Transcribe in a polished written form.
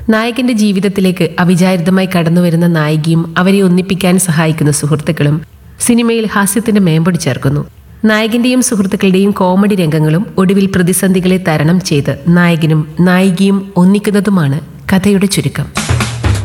നായകന്റെ ജീവിതത്തിലേക്ക് അവിചാരിതമായി കടന്നുവരുന്ന നായികയും അവരെ ഒന്നിപ്പിക്കാൻ സഹായിക്കുന്ന സുഹൃത്തുക്കളും സിനിമയിൽ ഹാസ്യത്തിന്റെ മേമ്പൊടി ചേർക്കുന്നു. നായകന്റെയും സുഹൃത്തുക്കളുടെയും കോമഡി രംഗങ്ങളും ഒടുവിൽ പ്രതിസന്ധികളെ തരണം ചെയ്ത് നായകനും നായികയും ഒന്നിക്കുന്നതുമാണ് കഥയുടെ ചുരുക്കം.